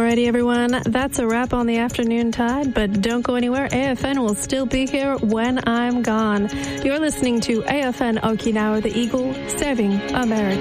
Alrighty, everyone. That's a wrap on the Afternoon Tide, but don't go anywhere. AFN will still be here when I'm gone. You're listening to AFN Okinawa, the Eagle, serving America.